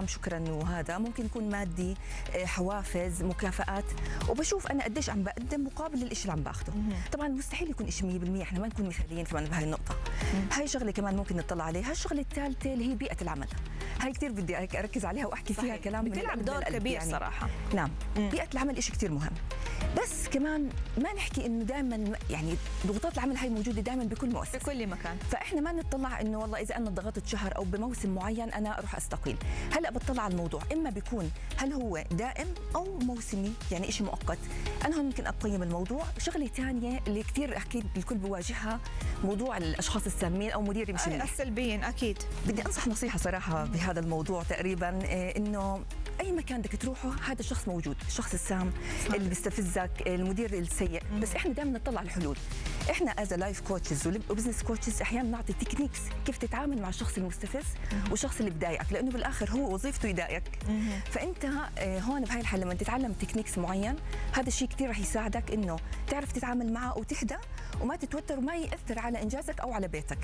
نعم شكرا، وهذا ممكن يكون مادي، حوافز، مكافآت، وبشوف انا قديش عم بقدم مقابل للشيء اللي عم باخذه. طبعا مستحيل يكون شيء 100%، احنا ما نكون مثاليين كمان بهاي النقطه. هاي شغله كمان ممكن نطلع عليها. الشغله الثالثه اللي هي بيئه العمل، هاي كثير بدي اركز عليها واحكي فيها كلام بتلعب دور كبير يعني. صراحه نعم. بيئه العمل شيء كثير مهم، بس كمان ما نحكي انه دائما يعني ضغوطات العمل هاي موجوده دائما بكل مؤسسه في كل مكان، فاحنا ما نطلع انه والله اذا انا ضغطت شهر او بموسم معين انا اروح استقيل. هلا بطلع على الموضوع، اما بيكون هل هو دائم او موسمي، يعني شيء مؤقت. انا هون ممكن اقيم الموضوع. شغله ثانيه اللي كثير اكيد الكل بواجهها، موضوع الاشخاص السامين او مدير مش السلبيين. اكيد بدي انصح نصيحه صراحه بهذا الموضوع تقريبا، انه اي مكان بدك تروحه هذا الشخص موجود، الشخص السام اللي بيستفزك، المدير السيء. بس احنا دائما نطلع على الحلول. احنا از لايف كوتشز وبزنس كوتشز احيانا نعطي تكنيكس كيف تتعامل مع الشخص المستفز والشخص اللي بضايقك، لانه بالاخر هو وظيفته يضايقك. فانت هون بهاي الحاله لما تتعلم تكنيكس معين، هذا الشيء كثير رح يساعدك انه تعرف تتعامل معه وتهدى وما تتوتر وما ياثر على انجازك او على بيتك.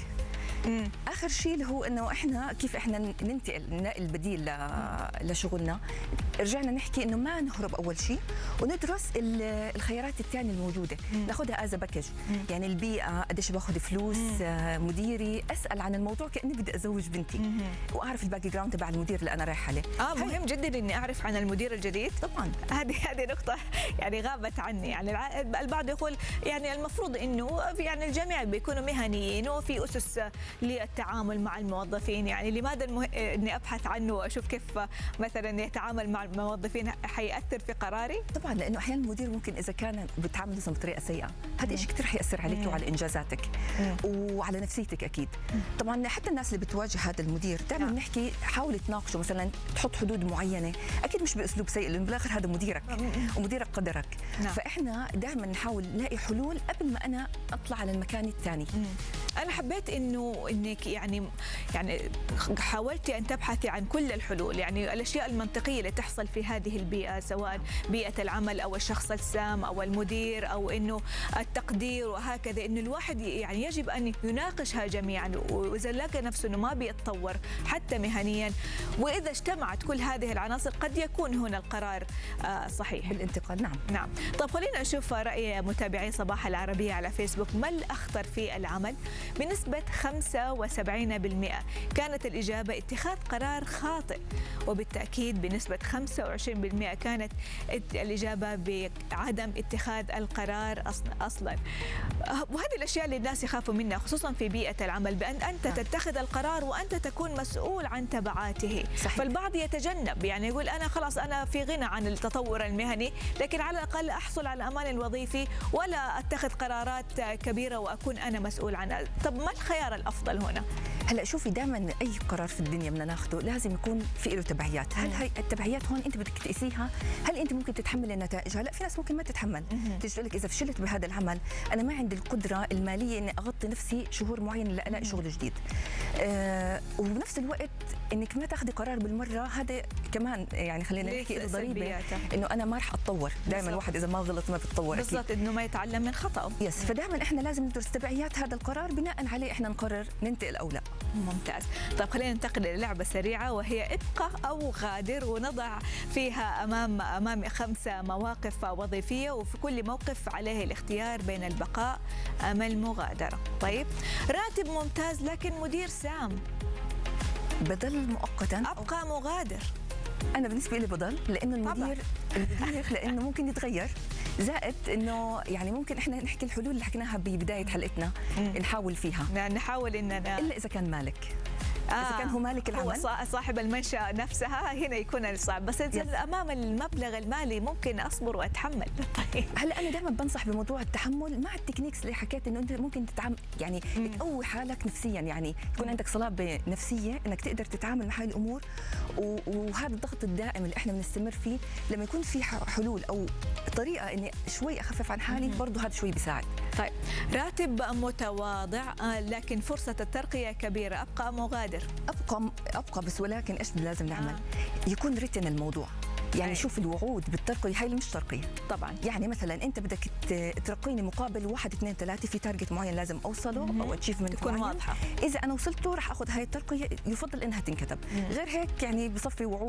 اخر شيء اللي هو انه احنا كيف احنا ننقل بديل لشغلنا. رجعنا نحكي انه ما نهرب اول شيء، وندرس الخيارات الثانيه الموجوده، ناخذها از باكج. يعني البيئه، قديش باخذ فلوس، مديري، اسال عن الموضوع كاني بدي ازوج بنتي، واعرف الباك جراوند تبع المدير اللي انا رايحه عليه. مهم جدا اني اعرف عن المدير الجديد. طبعا هذه نقطه يعني غابت عني. يعني البعض يقول يعني المفروض انه يعني الجميع بيكونوا مهنيين وفي اسس للتعامل مع الموظفين. يعني لماذا اني ابحث عنه واشوف كيف مثلا يتعامل مع الموظفين حيأثر في قراري؟ طبعا، لانه احيانا المدير ممكن اذا كان بيتعامل بطريقه سيئه، هذا شيء كثير حيأثر عليك وعلى انجازاتك وعلى نفسيتك اكيد. طبعا حتى الناس اللي بتواجه هذا المدير دائما نحكي حاول تناقشه، مثلا تحط حدود معينه، اكيد مش باسلوب سيء لانه بالاخر هذا مديرك ومديرك قدرك. فاحنا دائما نحاول نلاقي حلول قبل ما انا اطلع على المكان الثاني. انا حبيت انك يعني حاولتي ان تبحثي عن كل الحلول، يعني الاشياء المنطقيه اللي تحصل في هذه البيئه، سواء بيئه العمل او الشخص السام او المدير او انه التقدير وهكذا، انه الواحد يعني يجب ان يناقشها جميعا. واذا لقى نفسه انه ما بيتطور حتى مهنيا، واذا اجتمعت كل هذه العناصر قد يكون هنا القرار صحيح بالانتقال. نعم. طب خلينا نشوف راي متابعي صباح العربيه على فيسبوك. ما الاخطر في العمل؟ بنسبه 75% كانت الاجابه اتخاذ قرار خاطئ، وبالتاكيد بنسبه 25% كانت الاجابه بعدم اتخاذ القرار اصلا. وهذه الاشياء اللي الناس يخافوا منها خصوصا في بيئه العمل، بان انت تتخذ القرار وانت تكون مسؤول عن تبعاته. صحيح. فالبعض يتجنب، يعني يقول انا خلاص انا في غنى عن التطور المهني، لكن على الاقل احصل على الامان الوظيفي ولا اتخذ قرارات كبيره واكون انا مسؤول عنها. طب ما الخيار الافضل هنا؟ هلا شوفي، دائما اي قرار في الدنيا بدنا ناخذه لازم يكون في له تبعيات. هل هي التبعيات هون انت بدك تقيسيها؟ هل انت ممكن تتحملي نتائجها؟ لا، في ناس ممكن ما تتحمل. تيجي تقول لك اذا فشلت بهذا العمل انا ما عندي القدره الماليه اني اغطي نفسي شهور معينه لالاقي شغل جديد. وبنفس الوقت انك ما تاخذي قرار بالمره، هذا كمان يعني خلينا نحكي له ضريبه انه انا ما راح اتطور. دائما الواحد اذا ما غلط ما بيتطور. بالضبط، انه ما يتعلم من خطأه. يس، فدائما احنا لازم ندرس تبعيات هذا القرار، بناء عليه احنا نقرر ننتقل او لا. ممتاز. طيب خلينا ننتقل للعبة سريعة وهي ابقى أو غادر، ونضع فيها أمام 5 مواقف وظيفية، وفي كل موقف عليه الاختيار بين البقاء أم المغادرة. طيب، راتب ممتاز لكن مدير سام، بضل مؤقتا، أبقى مغادر. أنا بالنسبة لي بضل، لأنه المدير لأنه ممكن يتغير، زائد انه يعني ممكن احنا نحكي الحلول اللي حكيناها ببدايه حلقتنا نحاول فيها، نحاول اننا الا اذا كان مالك. إذا كان هو مالك العمل، هو صاحب المنشأة نفسها، هنا يكون الصعب. بس أمام المبلغ المالي ممكن أصبر وأتحمل. طيب، هلا أنا دائما بنصح بموضوع التحمل مع التكنيكس اللي حكيت، إنه أنت ممكن تتعامل يعني تقوي حالك نفسيا، يعني يكون عندك صلابة نفسية إنك تقدر تتعامل مع هاي الأمور. وهذا الضغط الدائم اللي إحنا بنستمر فيه، لما يكون في حلول أو طريقة إني شوي أخفف عن حالي، برضه هذا شوي بيساعد. طيب، راتب متواضع لكن فرصة الترقية كبيرة، أبقى مغادر. ابقى بس، ولكن ايش لازم نعمل؟ يكون رتن الموضوع. يعني شوف الوعود بالترقية هاي اللي مش ترقية طبعا. يعني مثلا انت بدك ترقيني مقابل 1 2 3 في تارجت معين لازم اوصله او اتشيفمنت تكون واضحة. اذا انا وصلته راح اخذ هاي الترقية، يفضل انها تنكتب. غير هيك يعني بصفي وعود